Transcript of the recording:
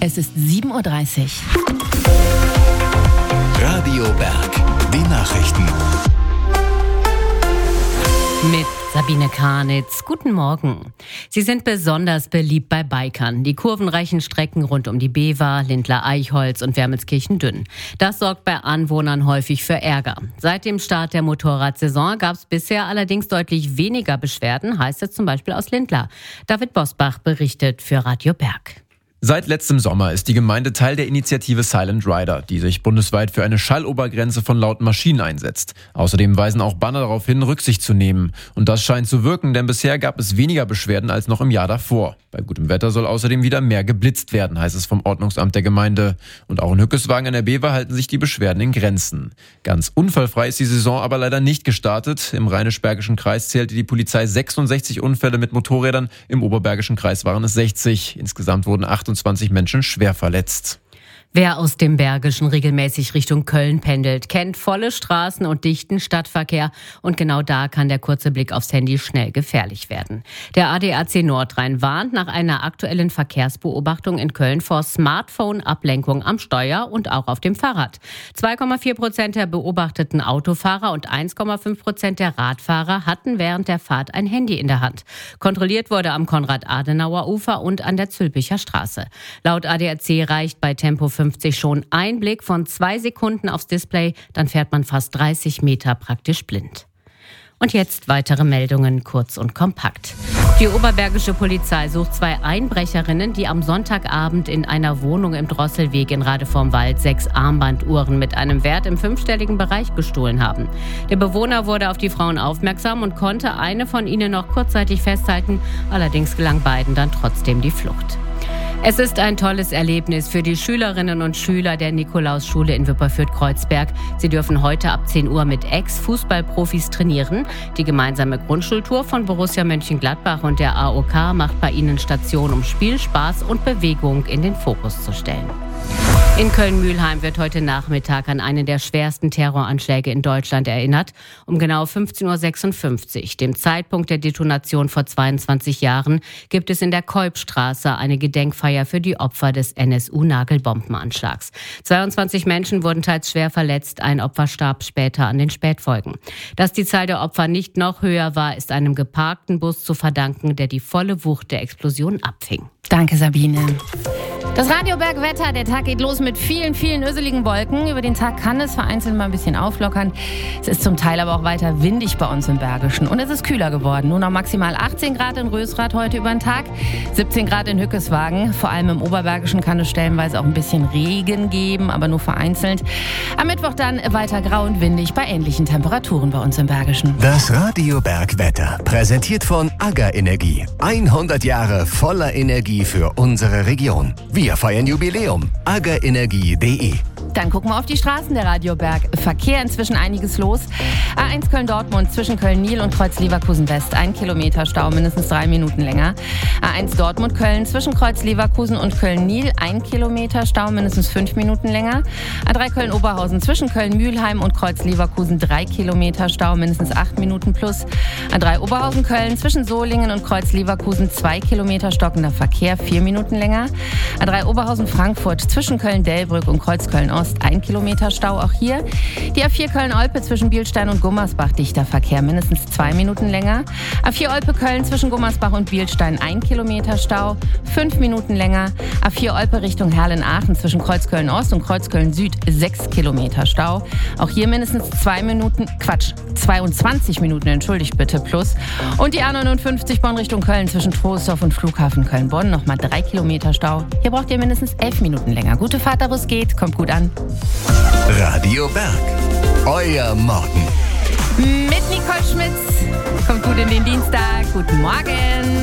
Es ist 7:30 Uhr. Radio Berg, die Nachrichten. Mit Sabine Karnitz. Guten Morgen. Sie sind besonders beliebt bei Bikern. Die kurvenreichen Strecken rund um die Bever, Lindlar-Eichholz und Wermelskirchen-Dünn. Das sorgt bei Anwohnern häufig für Ärger. Seit dem Start der Motorradsaison gab es bisher allerdings deutlich weniger Beschwerden, heißt es zum Beispiel aus Lindlar. David Bosbach berichtet für Radio Berg. Seit letztem Sommer ist die Gemeinde Teil der Initiative Silent Rider, die sich bundesweit für eine Schallobergrenze von lauten Maschinen einsetzt. Außerdem weisen auch Banner darauf hin, Rücksicht zu nehmen. Und das scheint zu wirken, denn bisher gab es weniger Beschwerden als noch im Jahr davor. Bei gutem Wetter soll außerdem wieder mehr geblitzt werden, heißt es vom Ordnungsamt der Gemeinde. Und auch in Hückeswagen an der Bever halten sich die Beschwerden in Grenzen. Ganz unfallfrei ist die Saison aber leider nicht gestartet. Im Rheinisch-Bergischen Kreis zählte die Polizei 66 Unfälle mit Motorrädern, im Oberbergischen Kreis waren es 60. Insgesamt wurden 28 Menschen schwer verletzt. Wer aus dem Bergischen regelmäßig Richtung Köln pendelt, kennt volle Straßen und dichten Stadtverkehr. Und genau da kann der kurze Blick aufs Handy schnell gefährlich werden. Der ADAC Nordrhein warnt nach einer aktuellen Verkehrsbeobachtung in Köln vor Smartphone-Ablenkung am Steuer und auch auf dem Fahrrad. 2,4% der beobachteten Autofahrer und 1,5% der Radfahrer hatten während der Fahrt ein Handy in der Hand. Kontrolliert wurde am Konrad-Adenauer-Ufer und an der Zülpicher Straße. Laut ADAC reicht bei Tempo 50 schon ein Blick von 2 Sekunden aufs Display, dann fährt man fast 30 Meter praktisch blind. Und jetzt weitere Meldungen, kurz und kompakt. Die Oberbergische Polizei sucht 2 Einbrecherinnen, die am Sonntagabend in einer Wohnung im Drosselweg in Radevormwald 6 Armbanduhren mit einem Wert im 5-stelligen Bereich gestohlen haben. Der Bewohner wurde auf die Frauen aufmerksam und konnte eine von ihnen noch kurzzeitig festhalten. Allerdings gelang beiden dann trotzdem die Flucht. Es ist ein tolles Erlebnis für die Schülerinnen und Schüler der Nikolausschule in Wipperfürth-Kreuzberg. Sie dürfen heute ab 10 Uhr mit Ex-Fußballprofis trainieren. Die gemeinsame Grundschultour von Borussia Mönchengladbach und der AOK macht bei ihnen Station, um Spiel, Spaß und Bewegung in den Fokus zu stellen. In Köln-Mühlheim wird heute Nachmittag an einen der schwersten Terroranschläge in Deutschland erinnert. Um genau 15:56 Uhr, dem Zeitpunkt der Detonation vor 22 Jahren, gibt es in der Keupstraße eine Gedenkfeier für die Opfer des NSU-Nagelbombenanschlags. 22 Menschen wurden teils schwer verletzt, ein Opfer starb später an den Spätfolgen. Dass die Zahl der Opfer nicht noch höher war, ist einem geparkten Bus zu verdanken, der die volle Wucht der Explosion abfing. Danke, Sabine. Das Radio Berg Wetter, der Tag geht los mit vielen öseligen Wolken. Über den Tag kann es vereinzelt mal ein bisschen auflockern. Es ist zum Teil aber auch weiter windig bei uns im Bergischen. Und es ist kühler geworden. Nur noch maximal 18 Grad in Rösrath heute über den Tag, 17 Grad in Hückeswagen. Vor allem im Oberbergischen kann es stellenweise auch ein bisschen Regen geben, aber nur vereinzelt. Am Mittwoch dann weiter grau und windig bei ähnlichen Temperaturen bei uns im Bergischen. Das Radio Berg Wetter, präsentiert von AGA Energie. 100 Jahre voller Energie für unsere Region. Wir feiern Jubiläum. agaenergie.de. Dann gucken wir auf die Straßen der Radio Berg. Verkehr inzwischen einiges los. A1 Köln-Dortmund zwischen Köln-Nil und Kreuz-Leverkusen-West. 1 Kilometer Stau, mindestens 3 Minuten länger. A1 Dortmund-Köln zwischen Kreuz-Leverkusen und Köln-Nil. 1 Kilometer Stau, mindestens 5 Minuten länger. A3 Köln-Oberhausen zwischen Köln-Mühlheim und Kreuz-Leverkusen. 3 Kilometer Stau, mindestens 8 Minuten plus. A3 Oberhausen-Köln zwischen Solingen und Kreuz-Leverkusen. 2 Kilometer stockender Verkehr, 4 Minuten länger. A3 Oberhausen-Frankfurt zwischen Köln-Delbrück und Kreuz-Köln-Ost. 1 Kilometer Stau auch hier. Die A4 Köln-Olpe zwischen Bielstein und Gummersbach, dichter Verkehr, mindestens 2 Minuten länger. A4 Olpe-Köln zwischen Gummersbach und Bielstein, 1 Kilometer Stau, 5 Minuten länger. A4 Olpe Richtung Herlen-Aachen zwischen Kreuzköln-Ost und Kreuzköln-Süd, 6 Kilometer Stau. Auch hier mindestens 22 Minuten, entschuldigt bitte, plus. Und die A59 Bonn Richtung Köln zwischen Troisdorf und Flughafen Köln-Bonn, nochmal 3 Kilometer Stau. Hier braucht ihr mindestens 11 Minuten länger. Gute Fahrt, da wo es geht, kommt gut an. Radio Berg, euer Morgen. Mit Nicole Schmitz. Kommt gut in den Dienstag. Guten Morgen.